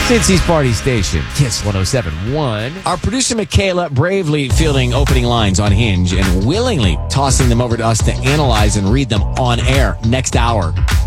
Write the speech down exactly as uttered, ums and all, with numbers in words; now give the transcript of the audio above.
Cincy's Party Station, Kiss one oh seven point one. Our producer Michaela bravely fielding opening lines on Hinge and willingly tossing them over to us to analyze and read them on air next hour.